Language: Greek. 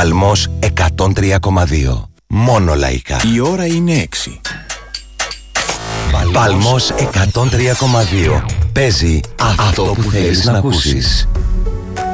Παλμός 103,2. Μόνο λαϊκά. Η ώρα είναι 6. Παλμός 103,2. Παίζει αυτό που θέλεις να ακούσεις.